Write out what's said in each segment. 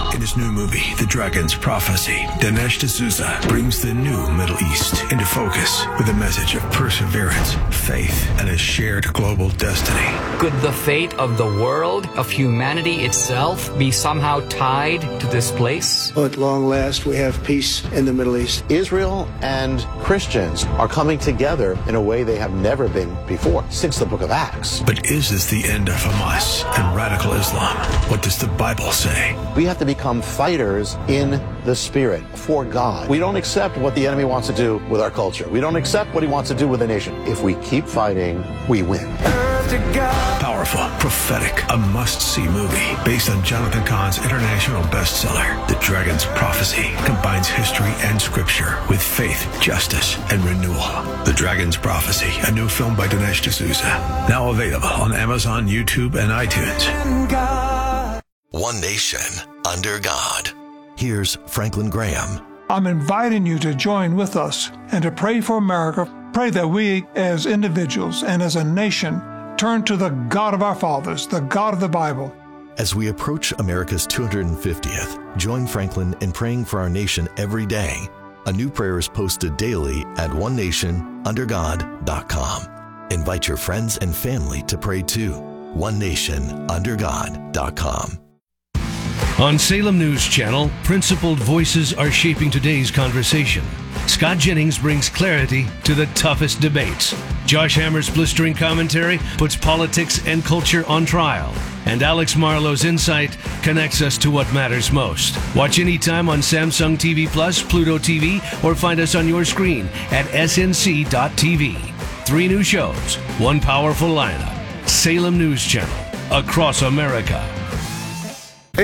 In his new movie, The Dragon's Prophecy, Dinesh D'Souza brings the new Middle East into focus with a message of perseverance, faith, and a shared global destiny. Could the fate of the world, of humanity itself, be somehow tied to this place? At long last, we have peace in the Middle East. Israel and Christians are coming together in a way they have never been before since the book of Acts. But is this the end of Hamas and radical Islam? What does the Bible say? We have to become fighters in the Spirit for God. We don't accept what the enemy wants to do with our culture. We don't accept what he wants to do with the nation. If we keep fighting, we win. Powerful, prophetic, a must-see movie based on Jonathan Cahn's international bestseller, The Dragon's Prophecy, combines history and scripture with faith, justice, and renewal. The Dragon's Prophecy, a new film by Dinesh D'Souza, now available on Amazon, YouTube, and iTunes. One nation, under God. Here's Franklin Graham. I'm inviting you to join with us and to pray for America. Pray that we, as individuals and as a nation, turn to the God of our fathers, the God of the Bible. As we approach America's 250th, join Franklin in praying for our nation every day. A new prayer is posted daily at onenationundergod.com. Invite your friends and family to pray too. onenationundergod.com. On Salem News Channel, principled voices are shaping today's conversation. Scott Jennings brings clarity to the toughest debates. Josh Hammer's blistering commentary puts politics and culture on trial. And Alex Marlowe's insight connects us to what matters most. Watch anytime on Samsung TV Plus, Pluto TV, or find us on your screen at snc.tv. 3 new shows, 1 powerful lineup. Salem News Channel, across America. Hey.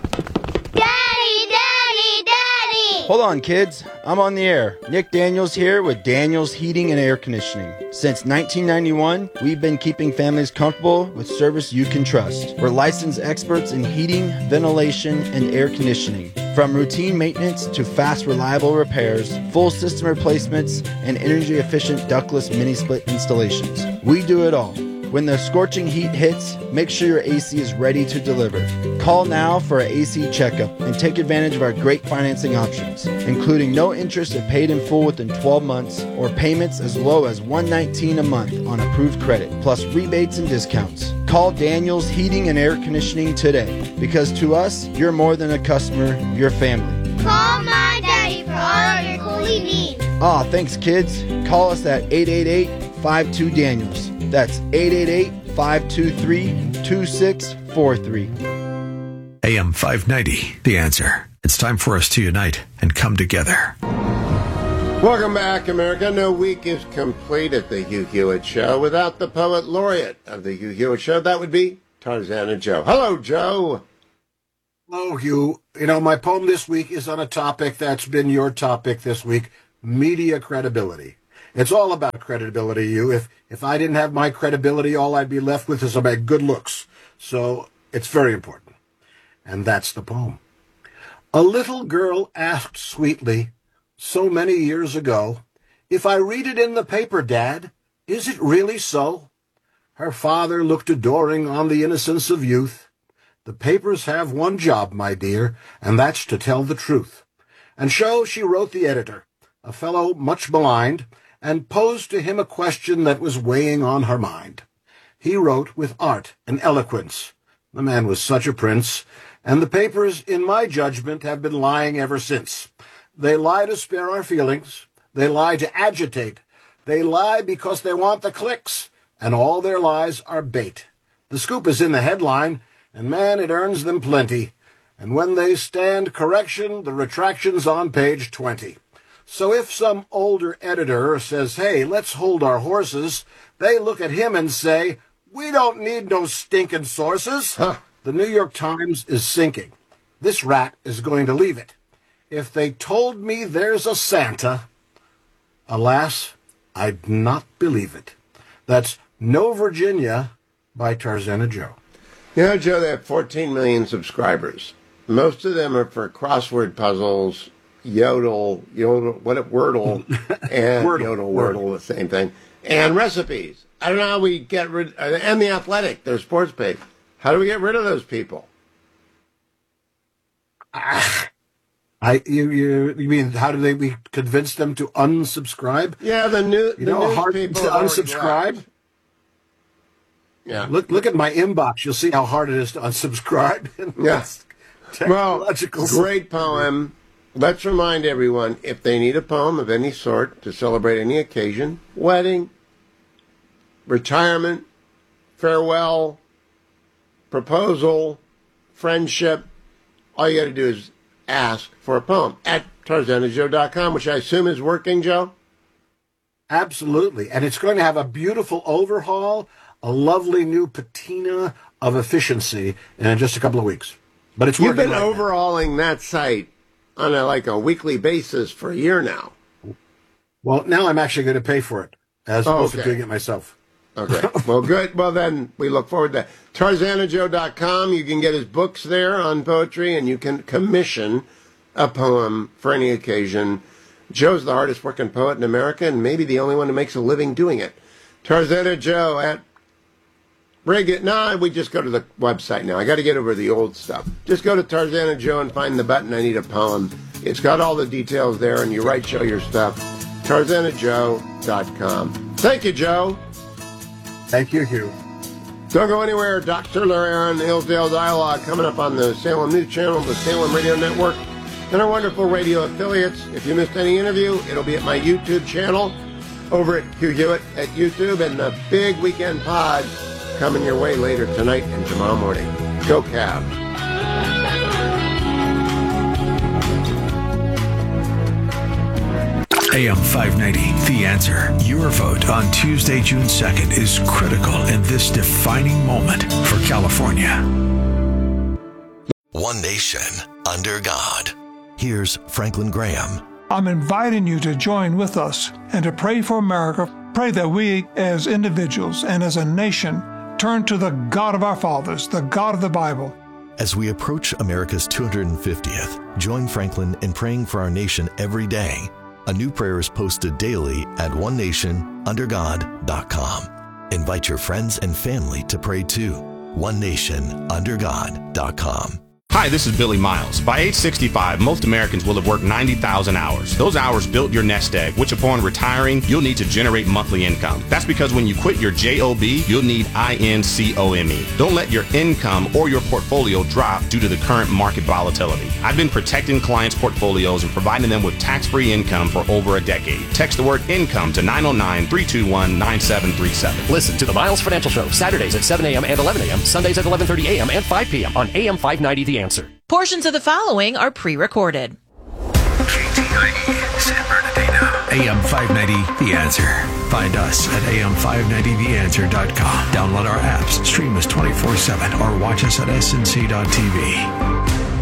Daddy! Hold on, kids. I'm on the air. Nick Daniels here with Daniels Heating and Air Conditioning. Since 1991, we've been keeping families comfortable with service you can trust. We're licensed experts in heating, ventilation, and air conditioning. From routine maintenance to fast, reliable repairs, full system replacements, and energy-efficient ductless mini-split installations. We do it all. When the scorching heat hits, make sure your AC is ready to deliver. Call now for an AC checkup and take advantage of our great financing options, including no interest if paid in full within 12 months or payments as low as $119 a month on approved credit, plus rebates and discounts. Call Daniels Heating and Air Conditioning today, because to us, you're more than a customer, you're family. Call my daddy for all your cooling needs. Thanks, kids. Call us at 888-52-DANIELS. That's 888-523-2643. AM 590, The Answer. It's time for us to unite and come together. Welcome back, America. No week is complete at the Hugh Hewitt Show without the poet laureate of the Hugh Hewitt Show. That would be Tarzana Joe. Hello, Joe. Hello, Hugh. You know, my poem this week is on a topic that's been your topic this week, media credibility. It's all about credibility, Hugh. If I didn't have my credibility, all I'd be left with is my good looks. So it's very important. And that's the poem. A little girl asked sweetly, so many years ago, if I read it in the paper, Dad, is it really so? Her father looked adoring on the innocence of youth. The papers have one job, my dear, and that's to tell the truth. And so she wrote the editor, a fellow much maligned, and posed to him a question that was weighing on her mind. He wrote with art and eloquence. The man was such a prince, and the papers, in my judgment, have been lying ever since. They lie to spare our feelings. They lie to agitate. They lie because they want the clicks, and all their lies are bait. The scoop is in the headline, and man, it earns them plenty. And when they stand correction, the retraction's on page 20. So if some older editor says, hey, let's hold our horses, they look at him and say, we don't need no stinking sources. The New York Times is sinking. This rat is going to leave it. If they told me there's a Santa, alas, I'd not believe it. That's No Virginia by Tarzana Joe. You know, Joe, they have 14 million subscribers. Most of them are for crossword puzzles, Wordle, and Wordle, the same thing, and recipes. I don't know how we get rid, and The Athletic, their sports page. How do we get rid of those people? You mean how do we convince them to unsubscribe? Yeah, the news hard people to unsubscribe. Yeah, look at my inbox. You'll see how hard it is to unsubscribe. Yes. Well, great poem. Let's remind everyone, if they need a poem of any sort to celebrate any occasion, wedding, retirement, farewell, proposal, friendship, all you got to do is ask for a poem at TarzanaJoe.com, which I assume is working, Joe? Absolutely. And it's going to have a beautiful overhaul, a lovely new patina of efficiency in just a couple of weeks. But it's working. You've been overhauling that site on a weekly basis for a year now. Well, now I'm actually going to pay for it as opposed to doing it myself. Okay. Well, good. Well, then we look forward to that. TarzanaJoe.com. You can get his books there on poetry, and you can commission a poem for any occasion. Joe's the hardest working poet in America, and maybe the only one who makes a living doing it. Tarzana Joe at Brigham. No, we just go to the website now. I got to get over the old stuff. Just go to Tarzana Joe and find the button, I need a poem. It's got all the details there, and you write Joe your stuff. TarzanaJoe.com. Thank you, Joe. Thank you, Hugh. Don't go anywhere. Dr. Larry on Hillsdale Dialogue coming up on the Salem News Channel, the Salem Radio Network, and our wonderful radio affiliates. If you missed any interview, it'll be at my YouTube channel over at Hugh Hewitt at YouTube, and the big weekend pod coming your way later tonight and tomorrow morning. Go Cavs. AM 590, The Answer. Your vote on Tuesday, June 2nd is critical in this defining moment for California. One nation, under God. Here's Franklin Graham. I'm inviting you to join with us and to pray for America. Pray that we, as individuals and as a nation, turn to the God of our fathers, the God of the Bible. As we approach America's 250th, join Franklin in praying for our nation every day. A new prayer is posted daily at onenationundergod.com. Invite your friends and family to pray too. onenationundergod.com. Hi, this is Billy Miles. By age 65, most Americans will have worked 90,000 hours. Those hours built your nest egg, which upon retiring, you'll need to generate monthly income. That's because when you quit your JOB, you'll need INCOME. Don't let your income or your portfolio drop due to the current market volatility. I've been protecting clients' portfolios and providing them with tax-free income for over a decade. Text the word income to 909-321-9737. Listen to the Miles Financial Show, Saturdays at 7 a.m. and 11 a.m., Sundays at 11:30 a.m. and 5 p.m. on AM 590 The Answer. Portions of the following are pre-recorded. KTIE, San Bernardino. AM 590, The Answer. Find us at am590theanswer.com. Download our apps, stream us 24/7, or watch us at snc.tv.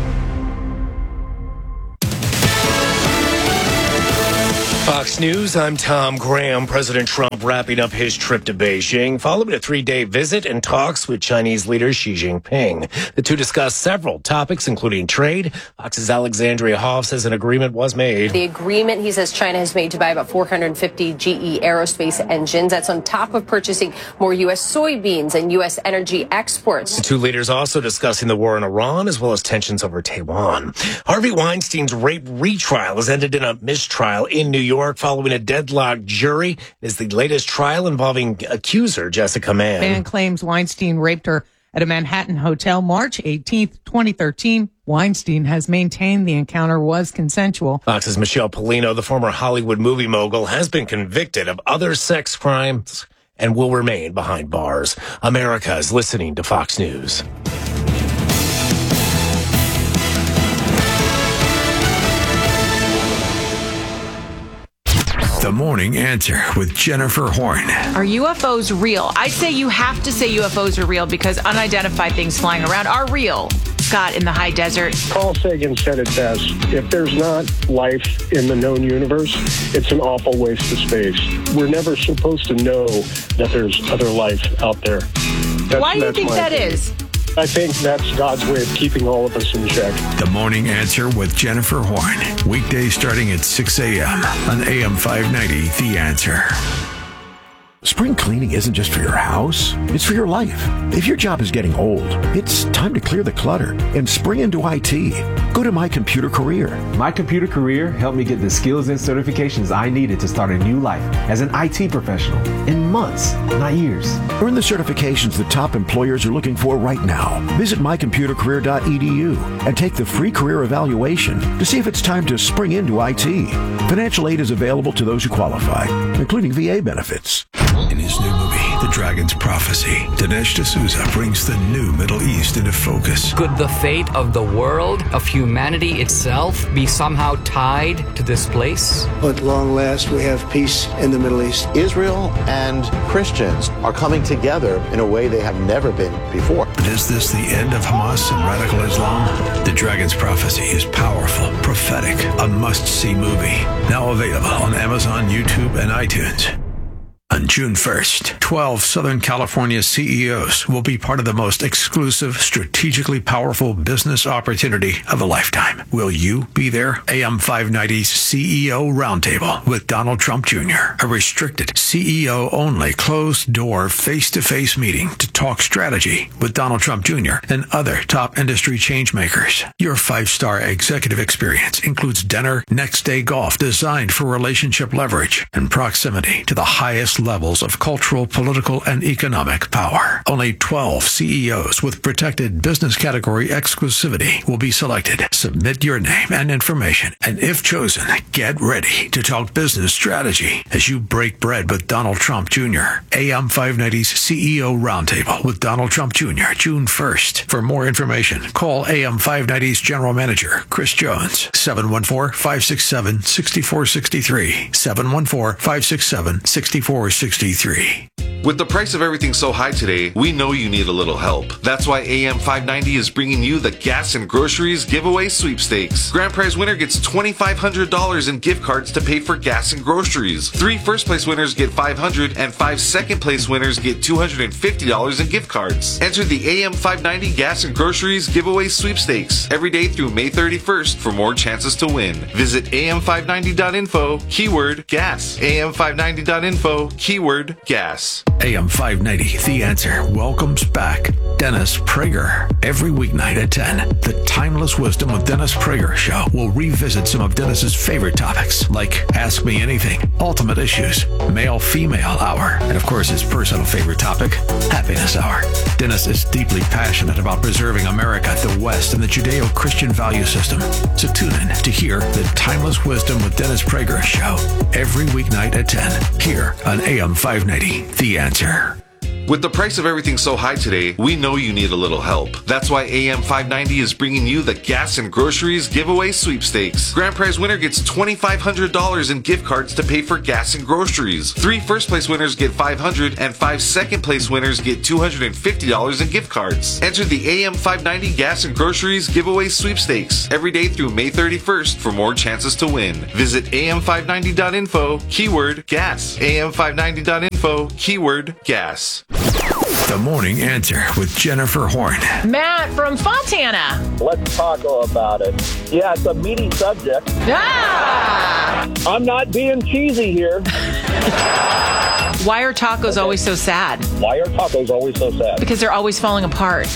Fox News, I'm Tom Graham. President Trump wrapping up his trip to Beijing following a 3-day visit and talks with Chinese leader Xi Jinping. The two discussed several topics, including trade. Fox's Alexandria Hoff says an agreement was made. The agreement, he says, China has made to buy about 450 GE aerospace engines. That's on top of purchasing more U.S. soybeans and U.S. energy exports. The two leaders also discussing the war in Iran as well as tensions over Taiwan. Harvey Weinstein's rape retrial has ended in a mistrial in New York following a deadlocked jury. It is the latest trial involving accuser Jessica Mann. Mann claims Weinstein raped her at a Manhattan hotel March 18th, 2013. Weinstein has maintained the encounter was consensual. Fox's Michelle Pollino, the former Hollywood movie mogul, has been convicted of other sex crimes and will remain behind bars. America is listening to Fox News. The Morning Answer with Jennifer Horn. Are UFOs real? I say you have to say UFOs are real because unidentified things flying around are real. Scott in the high desert. Carl Sagan said it best. If there's not life in the known universe, it's an awful waste of space. We're never supposed to know that there's other life out there. Why do you think that is? I think that's God's way of keeping all of us in check. The Morning Answer with Jennifer Horn. Weekdays starting at 6 a.m. on AM 590, The Answer. Spring cleaning isn't just for your house, it's for your life. If your job is getting old, it's time to clear the clutter and spring into IT. Go to My Computer Career. My Computer Career helped me get the skills and certifications I needed to start a new life as an IT professional in months, not years. Earn the certifications the top employers are looking for right now. Visit mycomputercareer.edu and take the free career evaluation to see if it's time to spring into IT. Financial aid is available to those who qualify, including VA benefits. In his new movie, The Dragon's Prophecy, Dinesh D'Souza brings the new Middle East into focus. Could the fate of the world, of humanity itself, be somehow tied to this place? At long last, we have peace in the Middle East. Israel and Christians are coming together in a way they have never been before. But is this the end of Hamas and radical Islam? The Dragon's Prophecy is powerful, prophetic, a must-see movie. Now available on Amazon, YouTube, and iTunes. On June 1st, 12 Southern California CEOs will be part of the most exclusive, strategically powerful business opportunity of a lifetime. Will you be there? AM 590's CEO Roundtable with Donald Trump Jr., a restricted, CEO-only, closed-door, face-to-face meeting to talk strategy with Donald Trump Jr. and other top industry changemakers. Your 5-star executive experience includes dinner, next-day golf designed for relationship leverage and proximity to the highest levels of cultural, political, and economic power. Only 12 CEOs with protected business category exclusivity will be selected. Submit your name and information, and if chosen, get ready to talk business strategy as you break bread with Donald Trump Jr. AM 590's CEO Roundtable with Donald Trump Jr., June 1st. For more information, call AM 590's General Manager, Chris Jones, 714-567-6463, 714-567-6463. With the price of everything so high today, we know you need a little help. That's why AM 590 is bringing you the Gas and Groceries Giveaway Sweepstakes. Grand prize winner gets $2,500 in gift cards to pay for gas and groceries. 3 first-place winners get $500, and 5 second-place winners get $250 in gift cards. Enter the AM 590 Gas and Groceries Giveaway Sweepstakes every day through May 31st for more chances to win. Visit am590.info, keyword gas. am590.info, keyword gas. AM 590, The Answer, welcomes back Dennis Prager. Every weeknight at 10, the Timeless Wisdom with Dennis Prager show will revisit some of Dennis's favorite topics, like Ask Me Anything, Ultimate Issues, Male-Female Hour, and of course his personal favorite topic, Happiness Hour. Dennis is deeply passionate about preserving America, the West, and the Judeo-Christian value system. So tune in to hear the Timeless Wisdom with Dennis Prager show every weeknight at 10, here on AM 590, The Answer. With the price of everything so high today, we know you need a little help. That's why AM 590 is bringing you the Gas and Groceries Giveaway Sweepstakes. Grand prize winner gets $2,500 in gift cards to pay for gas and groceries. 3 first-place winners get $500, and 5 second-place winners get $250 in gift cards. Enter the AM 590 Gas and Groceries Giveaway Sweepstakes every day through May 31st for more chances to win. Visit am590.info, keyword gas. am590.info, keyword gas. The Morning Answer with Jennifer Horn. Matt from Fontana. Let's talk about it. Yeah, it's a meaty subject. Ah! I'm not being cheesy here. Why are tacos always so sad? Why are tacos always so sad? Because they're always falling apart.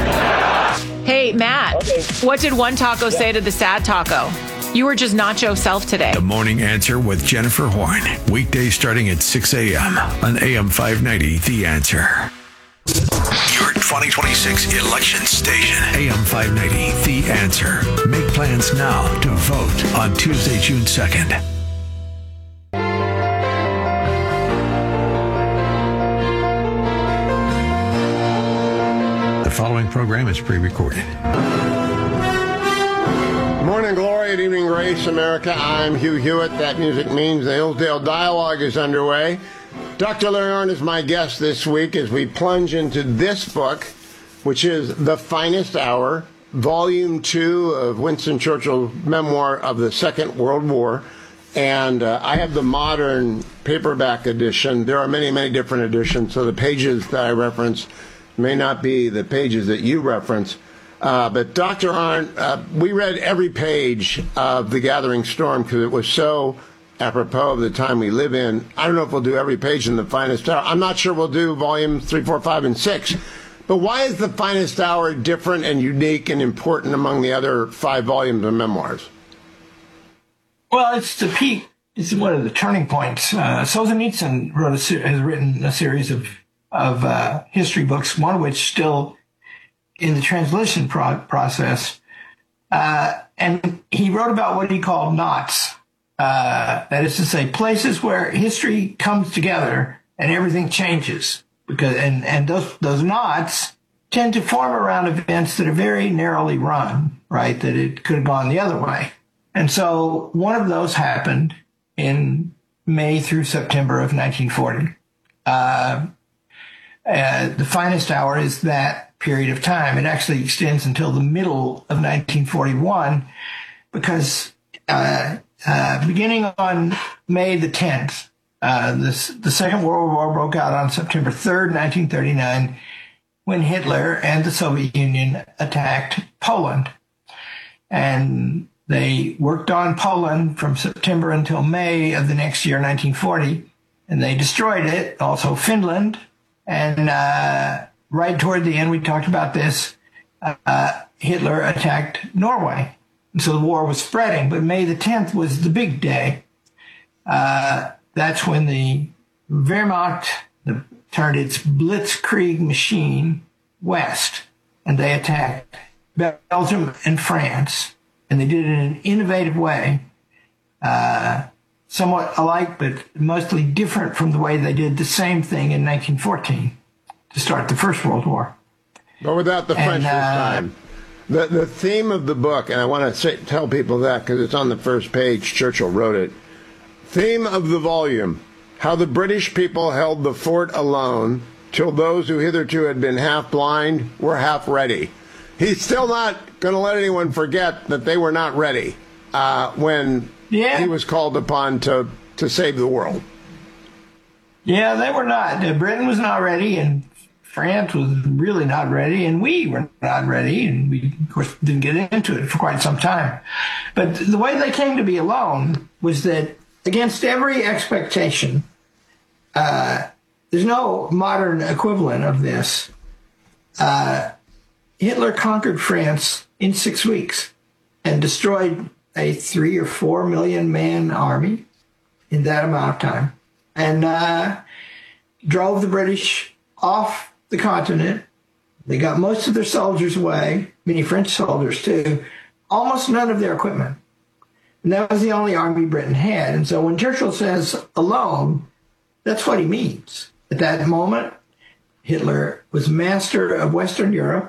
Hey, Matt, what did one taco say to the sad taco? You were just nacho self today. The Morning Answer with Jennifer Horn. Weekdays starting at 6 a.m. on AM 590, The Answer. Your 2026 election station. AM 590, The Answer. Make plans now to vote on Tuesday, June 2nd. The following program is pre-recorded. Morning glory and evening grace, America. I'm Hugh Hewitt. That music means the Hillsdale Dialogue is underway. Dr. Larry Arnn is my guest this week as we plunge into this book, which is The Finest Hour, Volume 2 of Winston Churchill's memoir of the Second World War. And I have the modern paperback edition. There are many, many different editions, so the pages that I reference may not be the pages that you reference. But Dr. Arnn, we read every page of The Gathering Storm because it was so apropos of the time we live in. I don't know if we'll do every page in The Finest Hour. I'm not sure we'll do volumes 3, 4, 5, and 6. But why is The Finest Hour different and unique and important among the other 5 volumes of memoirs? Well, it's the peak. It's one of the turning points. Solzhenitsyn has written a series of history books, one of which still in the translation process. And he wrote about what he called knots. That is to say, places where history comes together and everything changes. And those knots tend to form around events that are very narrowly run, right? That it could have gone the other way. And so one of those happened in May through September of 1940. The Finest Hour is that period of time. It actually extends until the middle of 1941 because beginning on May the 10th, the Second World War broke out on September 3rd, 1939, when Hitler and the Soviet Union attacked Poland. And they worked on Poland from September until May of the next year, 1940, and they destroyed it, also Finland. And right toward the end, we talked about this, Hitler attacked Norway. And so the war was spreading, but May the 10th was the big day. That's when the Wehrmacht turned its blitzkrieg machine west, and they attacked Belgium and France. And they did it in an innovative way, somewhat alike, but mostly different from the way they did the same thing in 1914 to start the First World War. But without the French this time. The theme of the book, and I want to tell people that because it's on the first page, Churchill wrote it. Theme of the volume, how the British people held the fort alone till those who hitherto had been half blind were half ready. He's still not going to let anyone forget that they were not ready when he was called upon to save the world. Yeah, they were not. Britain was not ready, and France was really not ready, and we were not ready, and we, of course, didn't get into it for quite some time. But the way they came to be alone was that against every expectation, there's no modern equivalent of this. Hitler conquered France in 6 weeks and destroyed a 3 or 4 million man army in that amount of time, and drove the British off the continent. They got most of their soldiers away, many French soldiers too, almost none of their equipment. And that was the only army Britain had. And so when Churchill says alone, that's what he means. At that moment, Hitler was master of Western Europe,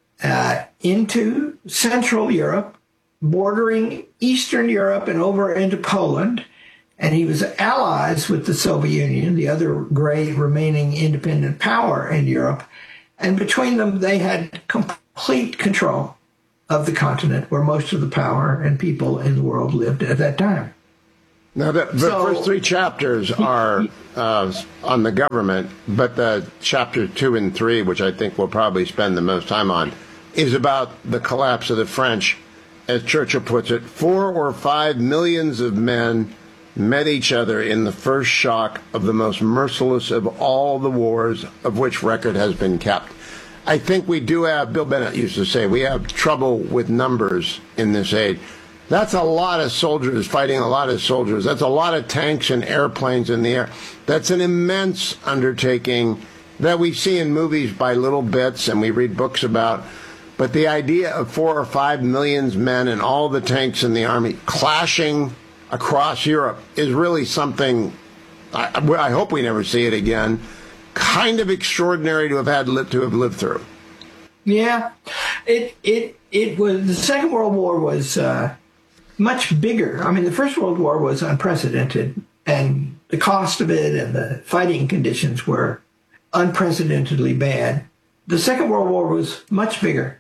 into Central Europe, bordering Eastern Europe and over into Poland. And he was allies with the Soviet Union, the other great remaining independent power in Europe. And between them, they had complete control of the continent where most of the power and people in the world lived at that time. Now, the first 3 chapters are on the government, but the chapters 2 and 3, which I think we'll probably spend the most time on, is about the collapse of the French. As Churchill puts it, 4 or 5 millions of men met each other in the first shock of the most merciless of all the wars of which record has been kept. I think we do have, Bill Bennett used to say, we have trouble with numbers in this age. That's a lot of soldiers fighting a lot of soldiers. That's a lot of tanks and airplanes in the air. That's an immense undertaking that we see in movies by little bits and we read books about. But the idea of 4 or 5 million men and all the tanks in the army clashing across Europe is really something, I hope we never see it again, kind of extraordinary to have lived through. Yeah, it was, the Second World War was much bigger. I mean, the First World War was unprecedented, and the cost of it and the fighting conditions were unprecedentedly bad. The Second World War was much bigger,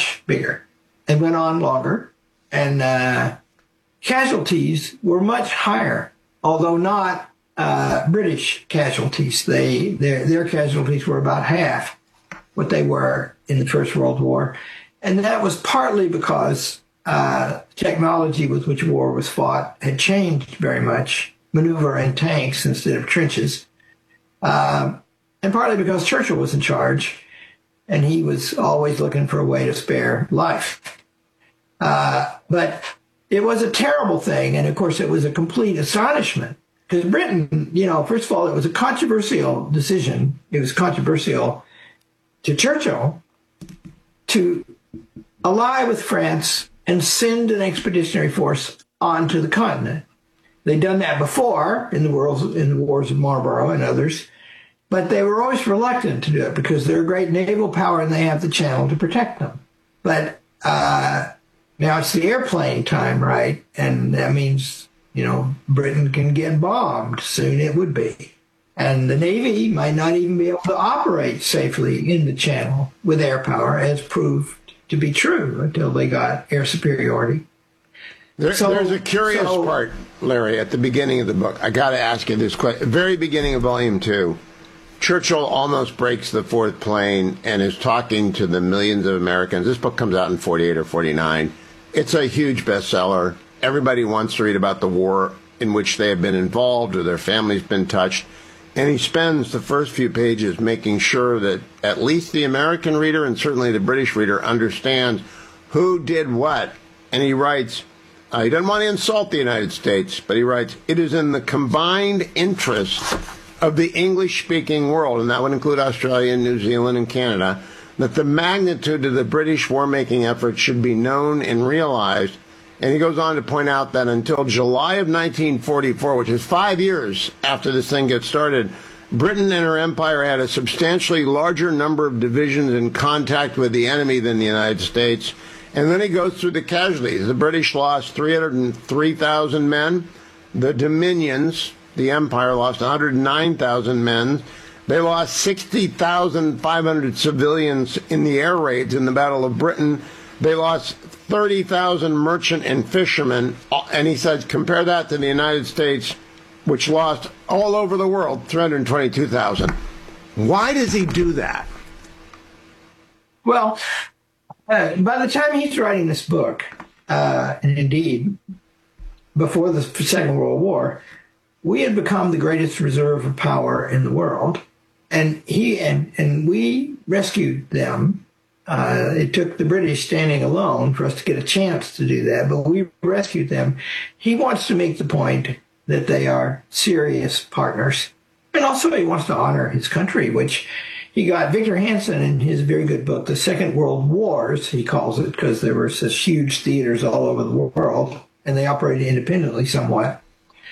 and went on longer, and casualties were much higher, although not British casualties. Their casualties were about half what they were in the First World War. And that was partly because technology with which war was fought had changed very much, maneuver in tanks instead of trenches, and partly because Churchill was in charge. and he was always looking for a way to spare life. But it was a terrible thing, and of course it was a complete astonishment. Because Britain, first of all, it was a controversial decision. It was controversial to Churchill to ally with France and send an expeditionary force onto the continent. They'd done that before in the wars of Marlborough and others, but they were always reluctant to do it because they're a great naval power and they have the channel to protect them. But now it's the airplane time, right? And that means, Britain can get bombed. Soon it would be. And the Navy might not even be able to operate safely in the channel with air power, as proved to be true until they got air superiority. There's a curious part, Larry, at the beginning of the book. I got to ask you this question. Very beginning of Volume 2, Churchill almost breaks the fourth plane and is talking to the millions of Americans. This book comes out in 48 or 49. It's a huge bestseller. Everybody wants to read about the war in which they have been involved or their family's been touched. And he spends the first few pages making sure that at least the American reader and certainly the British reader understands who did what. And he writes, he doesn't want to insult the United States, but he writes, it is in the combined interest of the English-speaking world, and that would include Australia, New Zealand, and Canada, that the magnitude of the British war-making effort should be known and realized. And he goes on to point out that until July of 1944, which is 5 years after this thing gets started, Britain and her empire had a substantially larger number of divisions in contact with the enemy than the United States. And then he goes through the casualties. The British lost 303,000 men. The Dominions, the empire, lost 109,000 men. They lost 60,500 civilians in the air raids in the Battle of Britain. They lost 30,000 merchant and fishermen. And he says, compare that to the United States, which lost all over the world 322,000. Why does he do that? Well, by the time he's writing this book, and indeed before the Second World War, we had become the greatest reserve of power in the world, and we rescued them. It took the British standing alone for us to get a chance to do that, but we rescued them. He wants to make the point that they are serious partners, and also he wants to honor his country, which he got Victor Hansen in his very good book, The Second World Wars, he calls it, because there were such huge theaters all over the world, and they operated independently somewhat.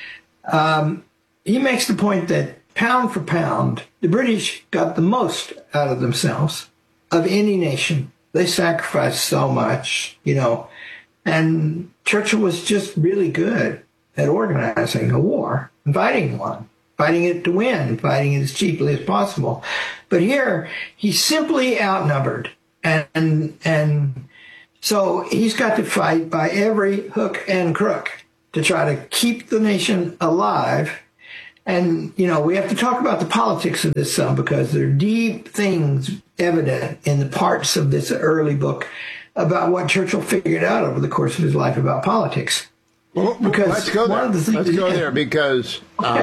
He makes the point that pound for pound, the British got the most out of themselves of any nation. They sacrificed so much, and Churchill was just really good at organizing a war and fighting one, fighting it to win, fighting it as cheaply as possible. But here, he's simply outnumbered. And so he's got to fight by every hook and crook to try to keep the nation alive. And, we have to talk about the politics of this some, because there are deep things evident in the parts of this early book about what Churchill figured out over the course of his life about politics. Well, let's go there because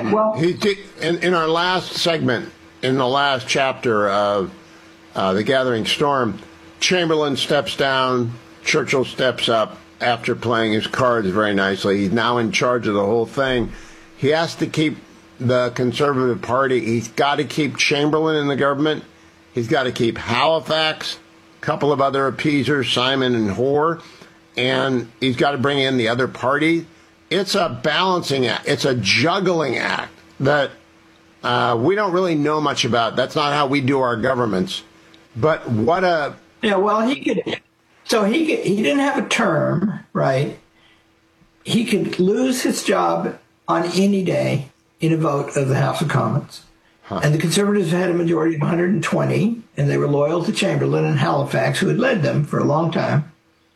in our last segment, in the last chapter of The Gathering Storm, Chamberlain steps down, Churchill steps up after playing his cards very nicely. He's now in charge of the whole thing. He has to keep the Conservative Party. He's got to keep Chamberlain in the government. He's got to keep Halifax, a couple of other appeasers, Simon and Hoare, and he's got to bring in the other party. It's a balancing act. It's a juggling act that we don't really know much about. That's not how we do our governments. But what a... Yeah, well, he could... So he didn't have a term, right? He could lose his job on any day in a vote of the House of Commons. And the Conservatives had a majority of 120, and they were loyal to Chamberlain and Halifax, who had led them for a long time.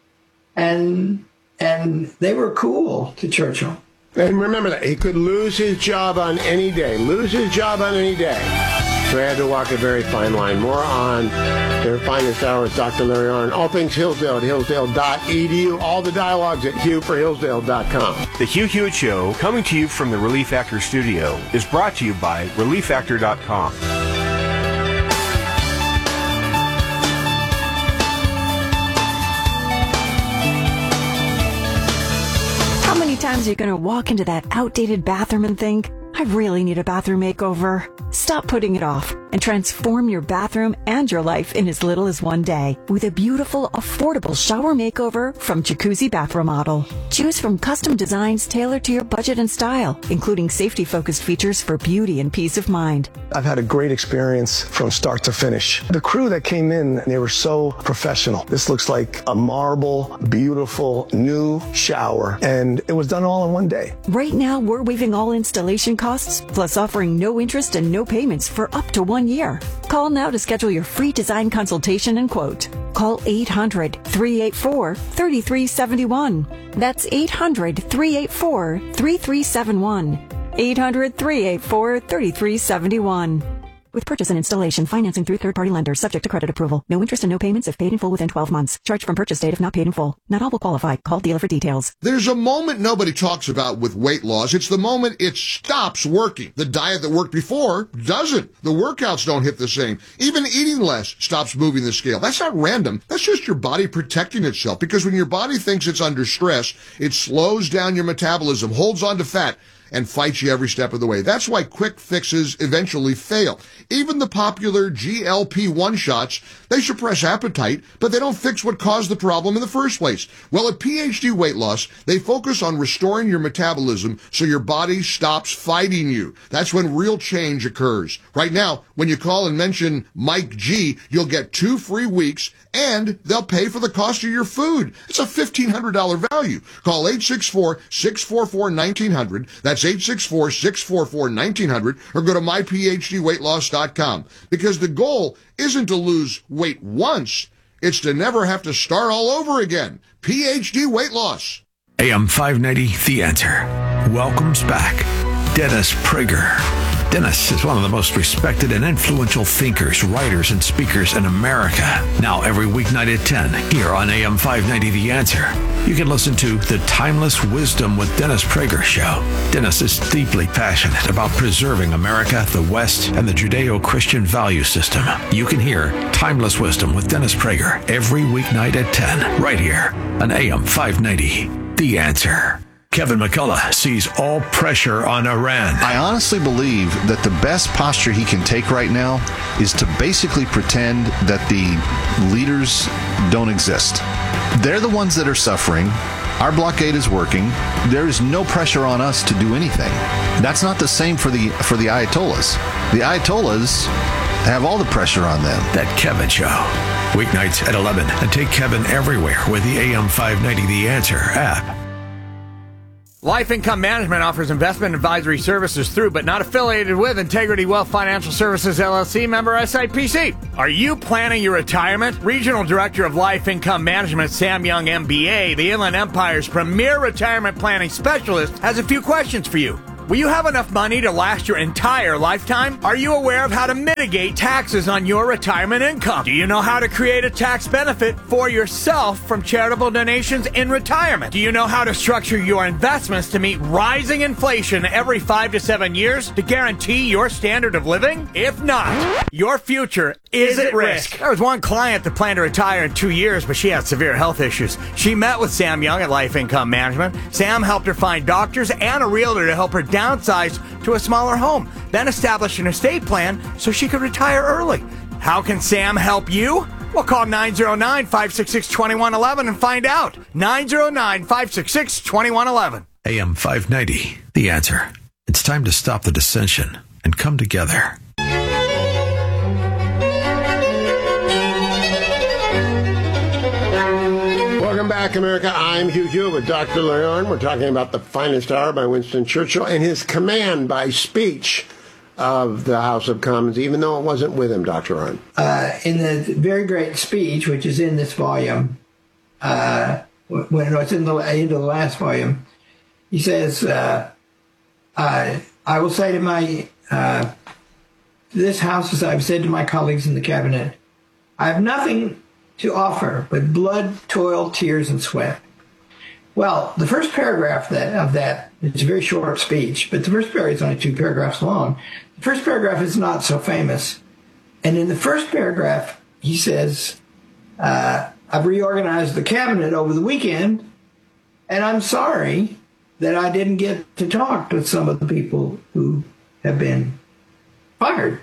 And they were cool to Churchill. And remember that. He could lose his job on any day. Lose his job on any day. So he had to walk a very fine line. More on their finest hour with Dr. Larry Arnn. All things Hillsdale at hillsdale.edu. All the dialogues at HughforHillsdale.com. The Hugh Hewitt Show, coming to you from the Relief Factor studio, is brought to you by ReliefFactor.com. times are you going to walk into that outdated bathroom and think, I really need a bathroom makeover? Stop putting it off and transform your bathroom and your life in as little as one day with a beautiful, affordable shower makeover from Jacuzzi Bath Remodel. Choose from custom designs tailored to your budget and style, including safety-focused features for beauty and peace of mind. I've had a great experience from start to finish. The crew that came in, they were so professional. This looks like a marble, beautiful, new shower, and it was done all in one day. Right now, we're waiving all installation costs, plus offering no interest and no payments for up to 1 year. Call now to schedule your free design consultation and quote. Call 800-384-3371. That's 800-384-3371. 800-384-3371. With purchase and installation, financing through third-party lenders, subject to credit approval. No interest and no payments if paid in full within 12 months. Charge from purchase date if not paid in full. Not all will qualify. Call dealer for details. There's a moment nobody talks about with weight loss. It's the moment it stops working. The diet that worked before doesn't. The workouts don't hit the same. Even eating less stops moving the scale. That's not random. That's just your body protecting itself. Because when your body thinks it's under stress, it slows down your metabolism, holds on to fat, and fights you every step of the way. That's why quick fixes eventually fail. Even the popular GLP-1 shots, they suppress appetite, but they don't fix what caused the problem in the first place. Well, at PhD Weight Loss, they focus on restoring your metabolism so your body stops fighting you. That's when real change occurs. Right now, when you call and mention Mike G, you'll get 2 free weeks, and they'll pay for the cost of your food. It's a $1,500 value. Call 864-644-1900. That's 864-644-1900, or go to myphdweightloss.com. Because the goal isn't to lose weight once, it's to never have to start all over again. PhD Weight Loss. AM 590, The Answer, welcomes back Dennis Prager. Dennis is one of the most respected and influential thinkers, writers, and speakers in America. Now every weeknight at 10 here on AM 590 The Answer. You can listen to The Timeless Wisdom with Dennis Prager show. Dennis is deeply passionate about preserving America, the West, and the Judeo-Christian value system. You can hear Timeless Wisdom with Dennis Prager every weeknight at 10 right here on AM 590 The Answer. Kevin McCullough sees all pressure on Iran. I honestly believe that the best posture he can take right now is to basically pretend that the leaders don't exist. They're the ones that are suffering. Our blockade is working. There is no pressure on us to do anything. That's not the same for the Ayatollahs. The Ayatollahs have all the pressure on them. That Kevin Show. Weeknights at 11. And take Kevin everywhere with the AM 590 The Answer app. Life Income Management offers investment advisory services through, but not affiliated with, Integrity Wealth Financial Services, LLC, member SIPC. Are you planning your retirement? Regional Director of Life Income Management, Sam Young, MBA, the Inland Empire's premier retirement planning specialist, has a few questions for you. Will you have enough money to last your entire lifetime? Are you aware of how to mitigate taxes on your retirement income? Do you know how to create a tax benefit for yourself from charitable donations in retirement? Do you know how to structure your investments to meet rising inflation every 5 to 7 years to guarantee your standard of living? If not, your future is at risk. There was one client that planned to retire in 2 years, but she had severe health issues. She met with Sam Young at Life Income Management. Sam helped her find doctors and a realtor to help her downsize to a smaller home, then establish an estate plan so she could retire early. How can Sam help you? Well, call 909-566-2111 and find out. 909-566-2111. AM 590, The Answer. It's time to stop the dissension and come together. Welcome back, America. I'm Hugh Hewitt with Dr. Leon. We're talking about The Finest Hour by Winston Churchill and his command by speech of the House of Commons, even though it wasn't with him, Dr. Leon. In the very great speech, which is in this volume, when it's in the last volume, he says, I will say to this House, as I've said to my colleagues in the cabinet, I have nothing to offer but blood, toil, tears, and sweat. Well, the first paragraph of that, it's a very short speech, but the first paragraph is only 2 paragraphs long. The first paragraph is not so famous. And in the first paragraph, he says, I've reorganized the cabinet over the weekend, and I'm sorry that I didn't get to talk to some of the people who have been fired.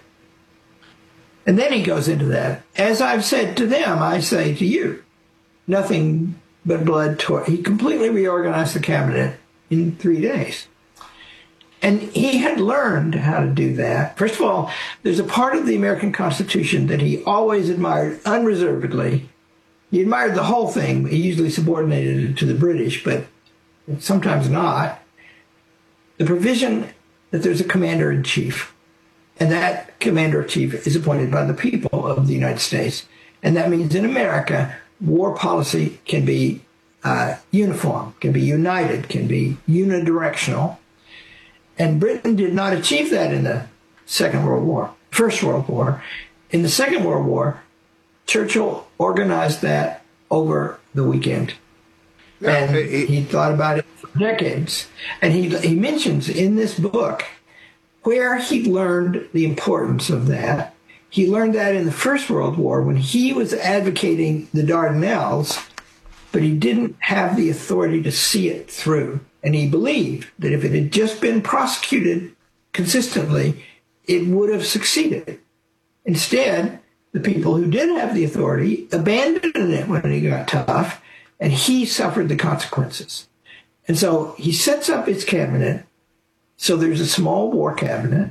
And then he goes into that. As I've said to them, I say to you, nothing but blood. He completely reorganized the cabinet in 3 days. And he had learned how to do that. First of all, there's a part of the American Constitution that he always admired unreservedly. He admired the whole thing. He usually subordinated it to the British, but sometimes not. The provision that there's a commander-in-chief, and that commander-in-chief is appointed by the people of the United States. And that means in America, war policy can be uniform, can be united, can be unidirectional. And Britain did not achieve that in the Second World War, First World War. In the Second World War, Churchill organized that over the weekend. And he thought about it for decades. And he mentions in this book where he learned the importance of that. He learned that in the First World War when he was advocating the Dardanelles, but he didn't have the authority to see it through. And he believed that if it had just been prosecuted consistently, it would have succeeded. Instead, the people who did have the authority abandoned it when it got tough, and he suffered the consequences. And so he sets up his cabinet. So there's a small war cabinet.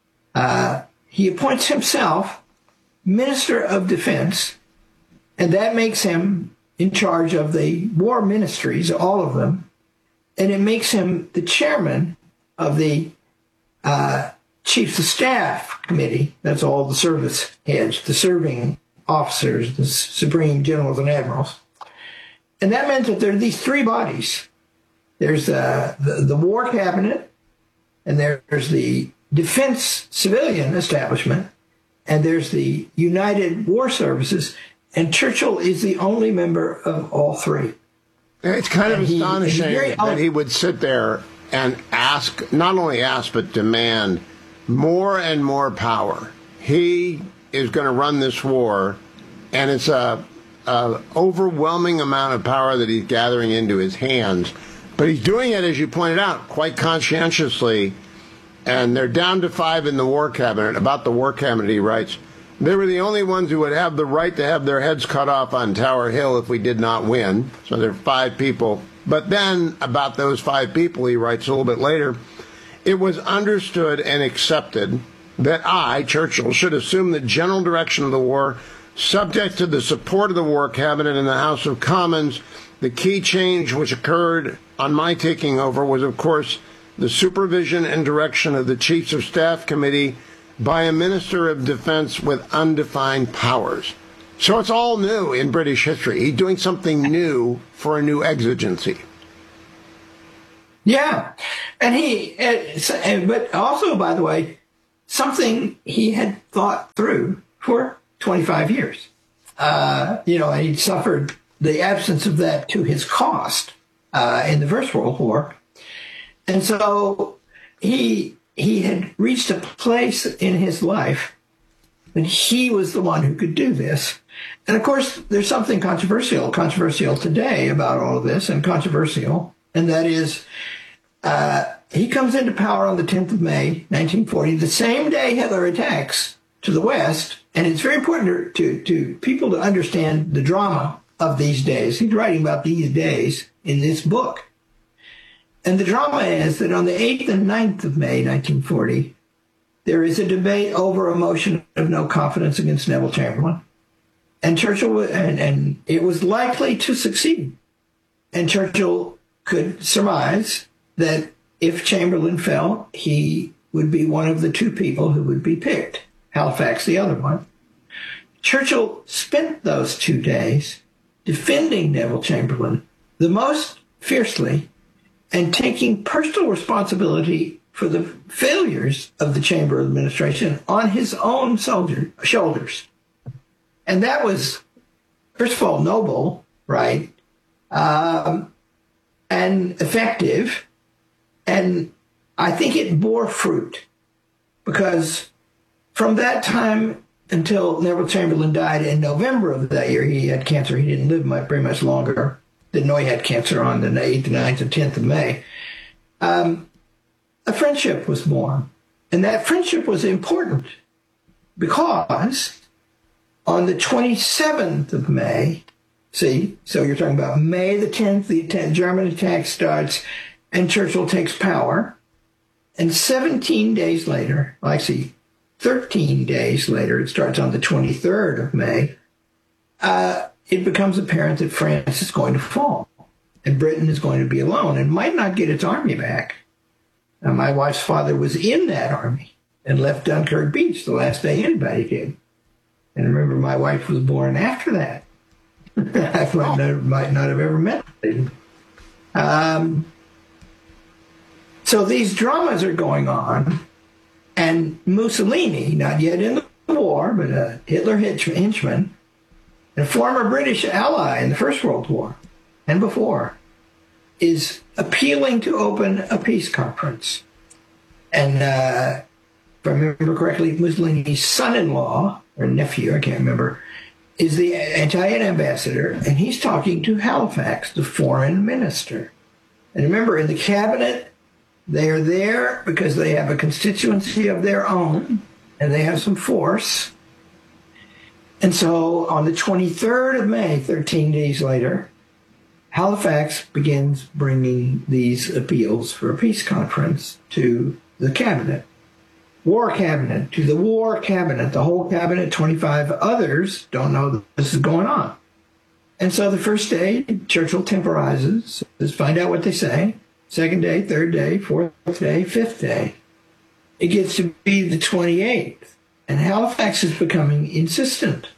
He appoints himself Minister of Defense, and that makes him in charge of the war ministries, all of them. And it makes him the chairman of the Chiefs of Staff Committee. That's all the service heads, the serving officers, the supreme generals and admirals. And that meant that there are these three bodies. There's the war cabinet, and there's the defense civilian establishment, and there's the United War Services, and Churchill is the only member of all three. It's kind of astonishing that he would sit there and ask, not only ask, but demand more and more power. He is going to run this war, and it's a overwhelming amount of power that he's gathering into his hands. But he's doing it, as you pointed out, quite conscientiously. And they're down to 5 in the war cabinet. About the war cabinet, he writes, they were the only ones who would have the right to have their heads cut off on Tower Hill if we did not win. So there are 5 people. But then, about those 5 people, he writes a little bit later, it was understood and accepted that I, Churchill, should assume the general direction of the war, subject to the support of the war cabinet in the House of Commons. The key change which occurred on my taking over was, of course, the supervision and direction of the Chiefs of Staff Committee by a Minister of Defense with undefined powers. So it's all new in British history. He's doing something new for a new exigency. Yeah. And but also, by the way, something he had thought through for 25 years. And he'd suffered the absence of that to his cost in the First World War. And so he had reached a place in his life when he was the one who could do this. And of course, there's something controversial today about all of this, and that is he comes into power on the 10th of May, 1940, the same day Hitler attacks to the West. And it's very important to people to understand the drama of these days. He's writing about these days in this book. And the drama is that on the 8th and 9th of May, 1940, there is a debate over a motion of no confidence against Neville Chamberlain. And Churchill, and it was likely to succeed. And Churchill could surmise that if Chamberlain fell, he would be one of the 2 people who would be picked, Halifax the other one. Churchill spent those 2 days defending Neville Chamberlain the most fiercely and taking personal responsibility for the failures of the Chamber administration on his own shoulders. And that was, first of all, noble, right, and effective. And I think it bore fruit, because from that time until Neville Chamberlain died in November of that year, he had cancer. He didn't live very much longer. Didn't know he had cancer on the 8th, 9th, and 10th of May. a friendship was born. And that friendship was important because on the 27th of May, so you're talking about May the 10th, the German attack starts, and Churchill takes power. And 17 days later, 13 days later, it starts on the 23rd of May, it becomes apparent that France is going to fall and Britain is going to be alone and might not get its army back. Now, my wife's father was in that army and left Dunkirk Beach the last day anybody did. And remember, my wife was born after that. I might not have ever met him. So these dramas are going on, and Mussolini, not yet in the war, but a Hitler henchman, and a former British ally in the First World War and before, is appealing to open a peace conference. And if I remember correctly, Mussolini's son-in-law, or nephew, I can't remember, is the Italian ambassador, and he's talking to Halifax, the foreign minister. And remember, in the cabinet, they are there because they have a constituency of their own, and they have some force. And so on the 23rd of May, 13 days later, Halifax begins bringing these appeals for a peace conference to the cabinet. War cabinet, to the war cabinet. The whole cabinet, 25 others, don't know that this is going on. And so the first day, Churchill temporizes, says, find out what they say. Second day, third day, fourth day, fifth day. It gets to be the 28th, and Halifax is becoming insistent.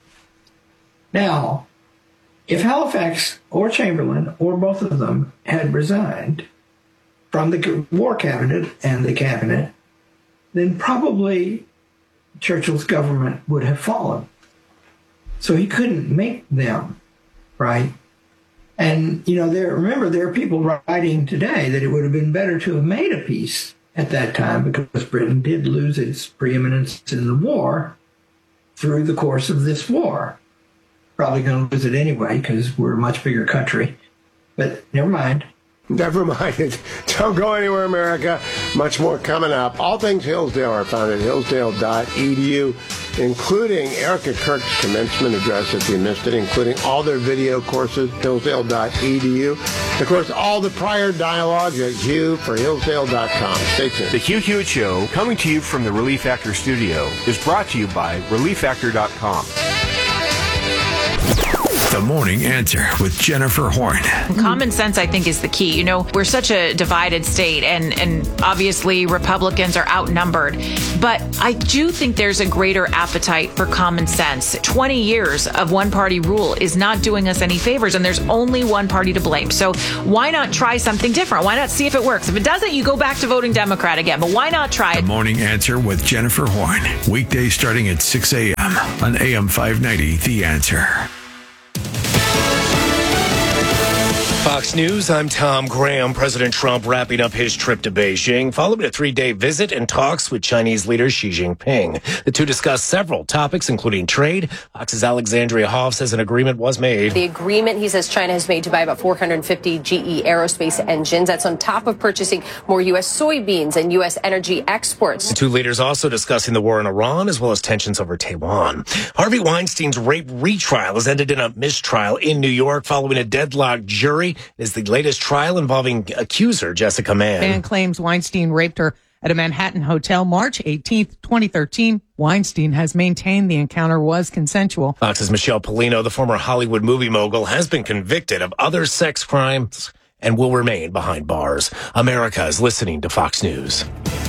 Now, if Halifax or Chamberlain or both of them had resigned from the war cabinet and the cabinet, then probably Churchill's government would have fallen. So he couldn't make them, right? And, remember, there are people writing today that it would have been better to have made a peace at that time because Britain did lose its preeminence in the war through the course of this war. Probably going to lose it anyway because we're a much bigger country. But never mind. Never mind. Don't go anywhere, America. Much more coming up. All things Hillsdale are found at hillsdale.edu, including Erica Kirk's commencement address if you missed it, including all their video courses, hillsdale.edu. Of course, all the prior dialogues at Hugh for hillsdale.com. Stay tuned. The Hugh Hewitt Show, coming to you from the Relief Factor studio, is brought to you by relieffactor.com. The Morning Answer with Jennifer Horn. Common sense, I think, is the key. We're such a divided state, and obviously Republicans are outnumbered. But I do think there's a greater appetite for common sense. 20 years of one-party rule is not doing us any favors, and there's only one party to blame. So why not try something different? Why not see if it works? If it doesn't, you go back to voting Democrat again. But why not try it? The Morning Answer with Jennifer Horn. Weekdays starting at 6 a.m. on AM 590, The Answer. Fox News, I'm Tom Graham. President Trump wrapping up his trip to Beijing, following a 3-day visit and talks with Chinese leader Xi Jinping. The two discussed several topics, including trade. Fox's Alexandria Hoff says an agreement was made. The agreement, he says, China has made to buy about 450 GE aerospace engines. That's on top of purchasing more U.S. soybeans and U.S. energy exports. The two leaders also discussing the war in Iran, as well as tensions over Taiwan. Harvey Weinstein's rape retrial has ended in a mistrial in New York following a deadlocked jury. It is the latest trial involving accuser Jessica Mann. Mann claims Weinstein raped her at a Manhattan hotel March 18th, 2013. Weinstein has maintained the encounter was consensual. Fox's Michelle Polino, the former Hollywood movie mogul, has been convicted of other sex crimes and will remain behind bars. America is listening to Fox News.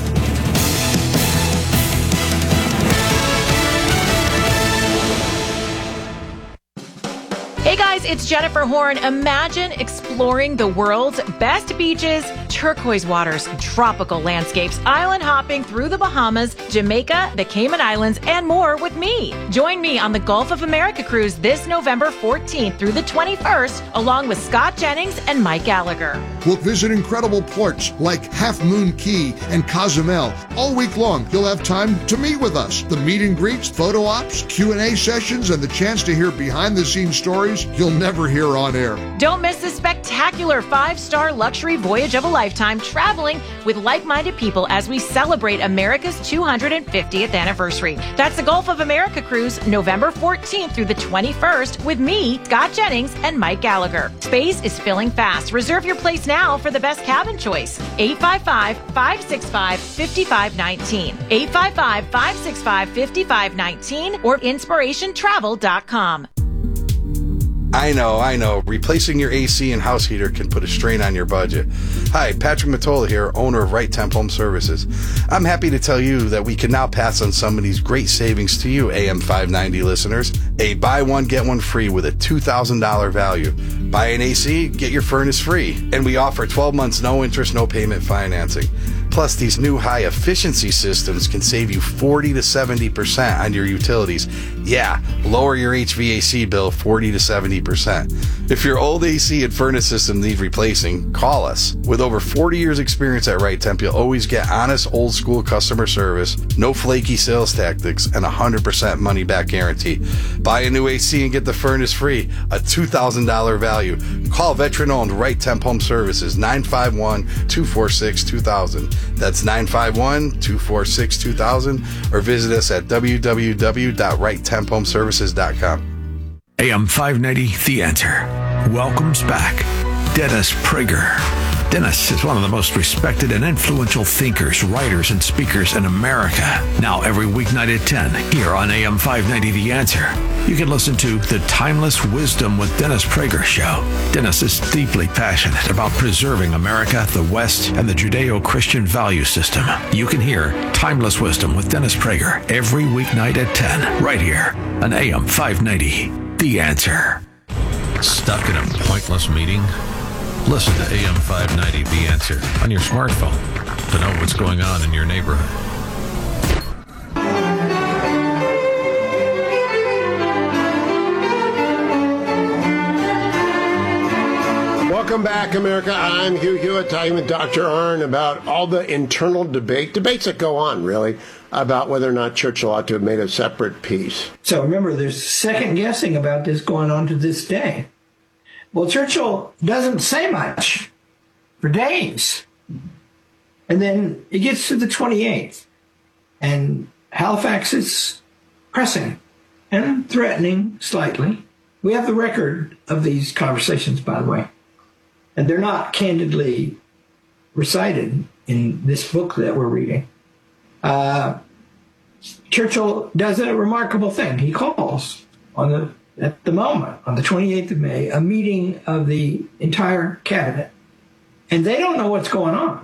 Hey guys, it's Jennifer Horn. Imagine exploring the world's best beaches, turquoise waters, tropical landscapes, island hopping through the Bahamas, Jamaica, the Cayman Islands, and more with me. Join me on the Gulf of America cruise this November 14th through the 21st, along with Scott Jennings and Mike Gallagher. We'll visit incredible ports like Half Moon Key and Cozumel. All week long, you'll have time to meet with us. The meet and greets, photo ops, Q&A sessions, and the chance to hear behind-the-scenes stories you'll never hear on air. Don't miss this spectacular 5-star luxury voyage of a lifetime. lifetime traveling with like-minded people as we celebrate America's 250th anniversary. That's the Gulf of America cruise, November 14th through the 21st with me, Scott Jennings, and Mike Gallagher. Space is filling fast. Reserve your place now for the best cabin choice. 855-565-5519. 855-565-5519 or inspirationtravel.com. I know. Replacing your AC and house heater can put a strain on your budget. Hi, Patrick Mottola here, owner of Right Temp Home Services. I'm happy to tell you that we can now pass on some of these great savings to you, AM 590 listeners. A buy one, get one free with a $2,000 value. Buy an AC, get your furnace free. And we offer 12 months, no interest, no payment financing. Plus, these new high-efficiency systems can save you 40 to 70% on your utilities. Yeah, lower your HVAC bill 40 to 70%. If your old AC and furnace system need replacing, call us. With over 40 years experience at Right Temp, you'll always get honest, old-school customer service, no flaky sales tactics, and 100% money-back guarantee. Buy a new AC and get the furnace free, a $2,000 value. Call veteran-owned Right Temp Home Services, 951-246-2000. That's 951-246-2000, or visit us at www.righttemphomeservices.com. AM 590, The Answer, welcomes back Dennis Prager. Dennis is one of the most respected and influential thinkers, writers, and speakers in America. Now, every weeknight at 10, here on AM 590, The Answer, you can listen to The Timeless Wisdom with Dennis Prager show. Dennis is deeply passionate about preserving America, the West, and the Judeo-Christian value system. You can hear Timeless Wisdom with Dennis Prager every weeknight at 10, right here on AM 590, The Answer. Stuck in a pointless meeting? Listen to AM 590, The Answer, on your smartphone to know what's going on in your neighborhood. Welcome back, America. I'm Hugh Hewitt, talking with Dr. Arnn about all the internal debates that go on, really, about whether or not Churchill ought to have made a separate peace. So remember, there's second guessing about this going on to this day. Well, Churchill doesn't say much for days. And then it gets to the 28th, and Halifax is pressing and threatening slightly. We have the record of these conversations, by the way, and they're not candidly recited in this book that we're reading. Churchill does a remarkable thing. He calls at the moment, on the 28th of May, a meeting of the entire cabinet. And they don't know what's going on.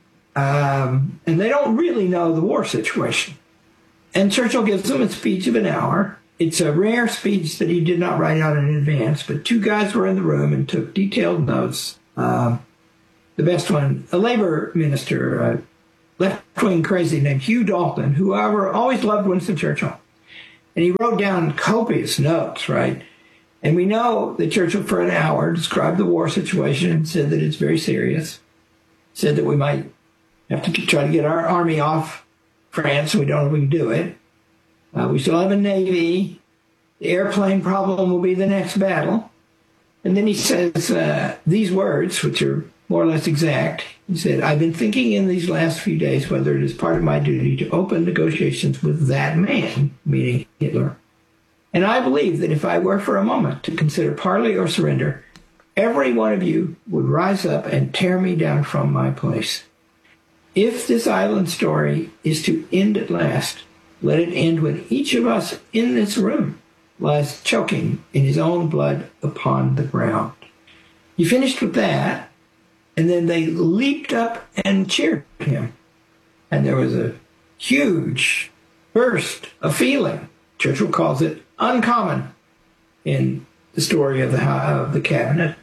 And they don't really know the war situation. And Churchill gives them a speech of an hour. It's a rare speech that he did not write out in advance, but two guys were in the room and took detailed notes. The best one, a labor minister, a left-wing crazy named Hugh Dalton, who, however, always loved Winston Churchill. And he wrote down copious notes, right? And we know that Churchill, for an hour, described the war situation and said that it's very serious. Said that we might have to try to get our army off France. We don't know if we can do it. We still have a navy. The airplane problem will be the next battle. And then he says these words, which are more or less exact. He said, I've been thinking in these last few days whether it is part of my duty to open negotiations with that man, meaning Hitler. And I believe that if I were for a moment to consider parley or surrender, every one of you would rise up and tear me down from my place. If this island story is to end at last, let it end when each of us in this room lies choking in his own blood upon the ground. He finished with that, and then they leaped up and cheered him. And there was a huge burst of feeling. Churchill calls it uncommon in the story of the cabinet.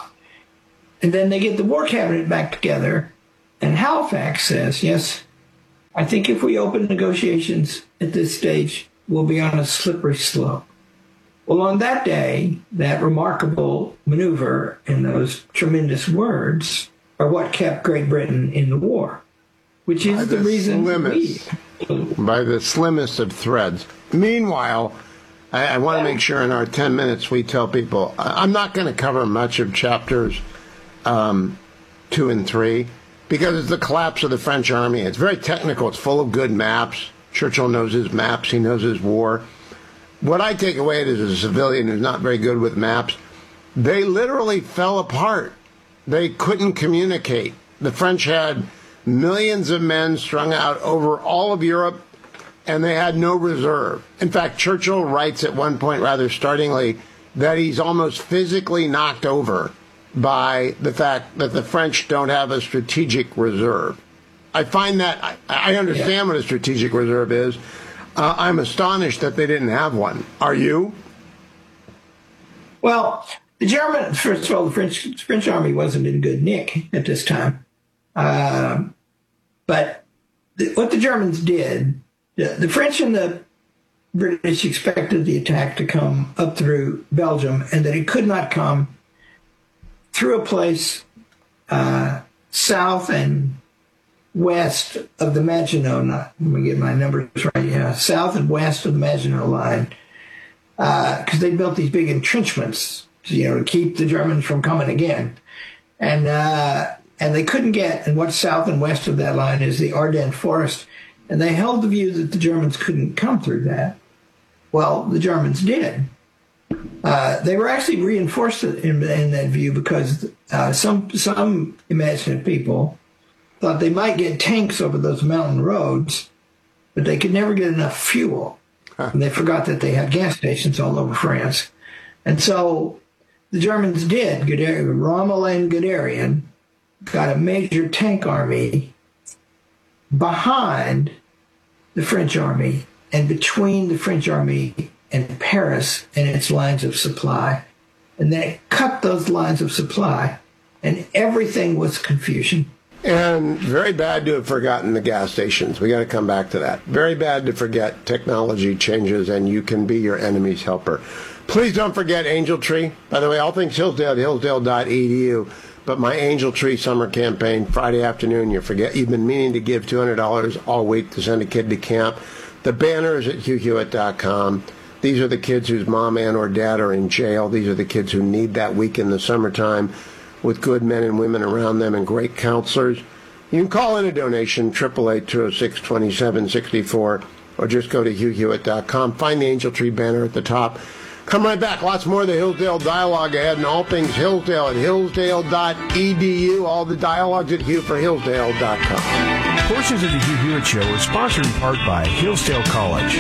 And then they get the war cabinet back together, and Halifax says, yes, I think if we open negotiations at this stage, we'll be on a slippery slope. Well, on that day, that remarkable maneuver and those tremendous words are what kept Great Britain in the war, which is the reason by the slimmest of threads. Meanwhile, I want to make sure in our 10 minutes we tell people, I'm not going to cover much of chapters 2 and 3. because it's the collapse of the French army. It's very technical. It's full of good maps. Churchill knows his maps. He knows his war. What I take away as a civilian who's not very good with maps, they literally fell apart. They couldn't communicate. The French had millions of men strung out over all of Europe, and they had no reserve. In fact, Churchill writes at one point, rather startlingly, that he's almost physically knocked over by the fact that the French don't have a strategic reserve. I find that, I understand what a strategic reserve is. I'm astonished that they didn't have one. Are you? Well, the German, first of all, the French army wasn't in good nick at this time. But what the Germans did, the French and the British expected the attack to come up through Belgium, and that it could not come through a place south and west of the Maginot. Let me get my numbers right. Yeah, south and west of the Maginot Line, because they built these big entrenchments, to keep the Germans from coming again, and they couldn't get. And what's south and west of that line is the Ardennes Forest, and they held the view that the Germans couldn't come through that. Well, the Germans did. They were actually reinforced in that view because some imaginative people thought they might get tanks over those mountain roads, but they could never get enough fuel. And they forgot that they had gas stations all over France. And so the Germans did. Rommel and Guderian got a major tank army behind the French army and between the French army and Paris and its lines of supply. And then it cut those lines of supply, and everything was confusion. And very bad to have forgotten the gas stations. We got to come back to that. Very bad to forget technology changes, and you can be your enemy's helper. Please don't forget Angel Tree. By the way, all things Hillsdale at hillsdale.edu. But my Angel Tree summer campaign, Friday afternoon, you've been meaning to give $200 all week to send a kid to camp. The banner is at hughhewitt.com. These are the kids whose mom and or dad are in jail. These are the kids who need that week in the summertime with good men and women around them and great counselors. You can call in a donation, 888-206-2764, or just go to hughhewitt.com. Find the Angel Tree banner at the top. Come right back. Lots more of the Hillsdale Dialogue ahead, and all things Hillsdale at hillsdale.edu. All the dialogues at hughforhillsdale.com. Portions of the Hugh Hewitt Show are sponsored in part by Hillsdale College.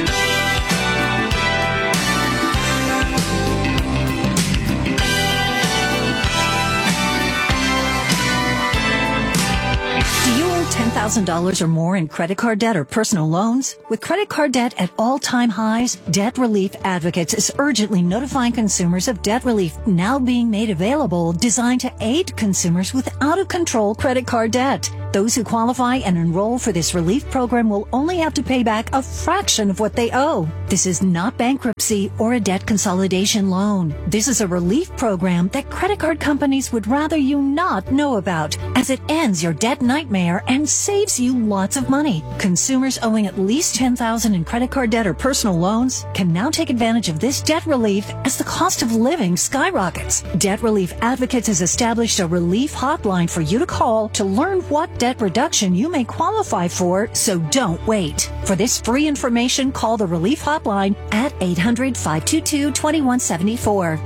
$10,000 or more in credit card debt or personal loans? With credit card debt at all-time highs, Debt Relief Advocates is urgently notifying consumers of debt relief now being made available, designed to aid consumers with out-of-control credit card debt. Those who qualify and enroll for this relief program will only have to pay back a fraction of what they owe. This is not bankruptcy or a debt consolidation loan. This is a relief program that credit card companies would rather you not know about, as it ends your debt nightmare and saves you lots of money. Consumers owing at least $10,000 in credit card debt or personal loans can now take advantage of this debt relief as the cost of living skyrockets. Debt Relief Advocates has established a relief hotline for you to call to learn what debt reduction you may qualify for, so don't wait. For this free information, call the relief hotline at 800-522-2174.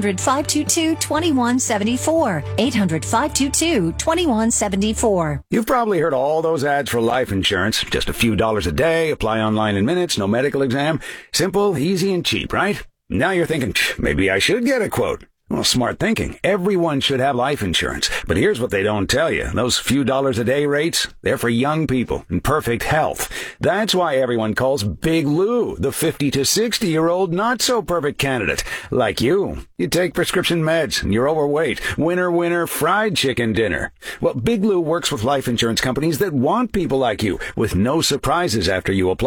800-522-2174. 800-522-2174. You've probably heard all those ads for life insurance. Just a few dollars a day, apply online in minutes, no medical exam. Simple, easy, and cheap, right? Now you're thinking, maybe I should get a quote. Well, smart thinking. Everyone should have life insurance. But here's what they don't tell you. Those few dollars a day rates, they're for young people in perfect health. That's why everyone calls Big Lou the 50 to 60-year-old not-so-perfect candidate. Like you. You take prescription meds and you're overweight. Winner, fried chicken dinner. Well, Big Lou works with life insurance companies that want people like you with no surprises after you apply.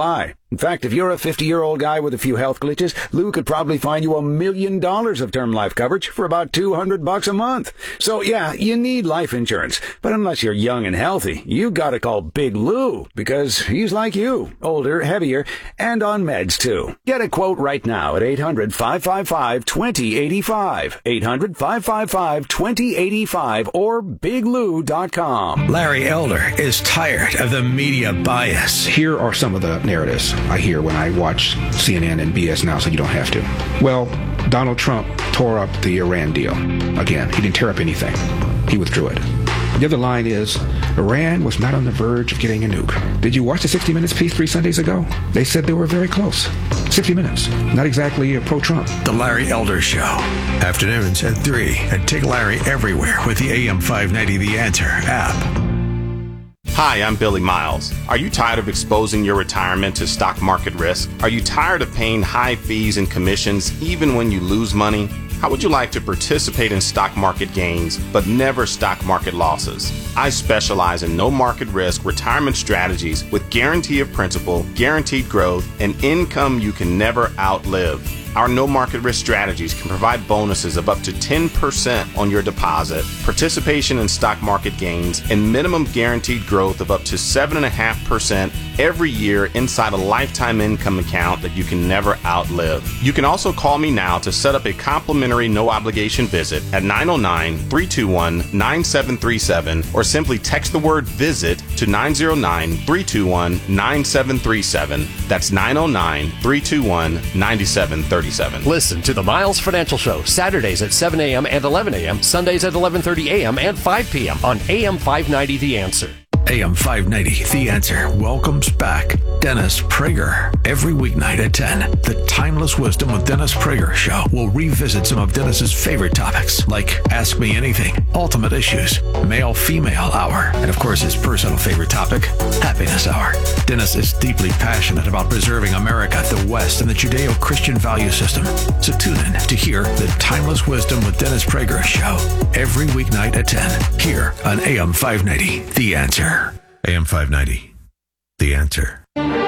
In fact, if you're a 50-year-old guy with a few health glitches, Lou could probably find you $1 million of term life coverage for about $200 a month. So yeah, you need life insurance. But unless you're young and healthy, you gotta call Big Lou, because he's like you, older, heavier, and on meds too. Get a quote right now at 800-555-2085, 800-555-2085, or biglou.com. Larry Elder is tired of the media bias. Here are some of the narratives I hear when I watch CNN and BS Now, so you don't have to. Well, Donald Trump tore up the Iran deal. Again, he didn't tear up anything. He withdrew it. The other line is, Iran was not on the verge of getting a nuke. Did you watch the 60 Minutes piece 3 Sundays ago? They said they were very close. 60 Minutes. Not exactly pro-Trump. The Larry Elder Show. Afternoons at 3. And take Larry everywhere with the AM 590 The Answer app. Hi, I'm Billy Miles. Are you tired of exposing your retirement to stock market risk? Are you tired of paying high fees and commissions even when you lose money? How would you like to participate in stock market gains, but never stock market losses? I specialize in no market risk retirement strategies with guarantee of principal, guaranteed growth, and income you can never outlive. Our no market risk strategies can provide bonuses of up to 10% on your deposit, participation in stock market gains, and minimum guaranteed growth of up to 7.5% every year inside a lifetime income account that you can never outlive. You can also call me now to set up a complimentary no obligation visit at 909-321-9737 or simply text the word visit to 909-321-9737. That's 909-321-9737. Listen to the Miles Financial Show Saturdays at 7 a.m. and 11 a.m., Sundays at 11:30 a.m. and 5 p.m. on AM 590 The Answer. AM 590, The Answer, welcomes back Dennis Prager. Every weeknight at 10, the Timeless Wisdom with Dennis Prager show will revisit some of Dennis's favorite topics, like Ask Me Anything, Ultimate Issues, Male-Female Hour, and of course his personal favorite topic, Happiness Hour. Dennis is deeply passionate about preserving America, the West, and the Judeo-Christian value system. So tune in to hear the Timeless Wisdom with Dennis Prager show every weeknight at 10, here on AM 590, The Answer. AM 590, The Answer.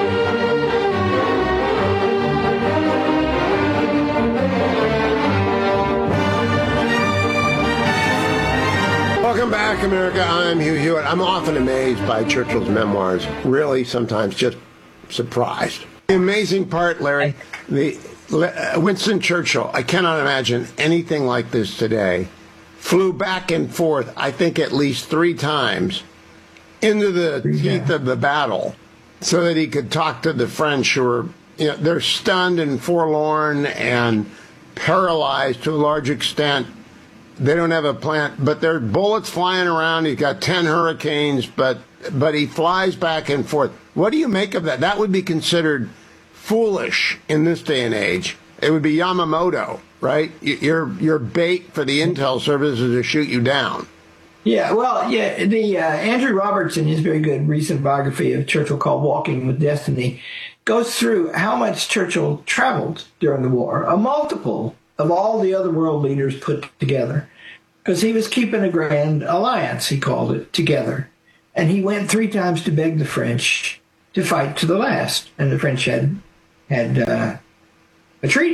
Welcome back, America. I'm Hugh Hewitt. I'm often amazed by Churchill's memoirs. Really, sometimes just surprised. The amazing part, Larry, Winston Churchill, I cannot imagine anything like this today, flew back and forth, I think at least 3 times, into the teeth of the battle so that he could talk to the French who are, they're stunned and forlorn and paralyzed to a large extent. They don't have a plan, but there are bullets flying around. He's got 10 hurricanes, but he flies back and forth. What do you make of that? That would be considered foolish in this day and age. It would be Yamamoto, right? Your bait for the intel services to shoot you down. Yeah, well, the Andrew Roberts, in his very good recent biography of Churchill called Walking with Destiny, goes through how much Churchill traveled during the war, a multiple of all the other world leaders put together, because he was keeping a grand alliance, he called it, together. And he went 3 times to beg the French to fight to the last, and the French had a treaty.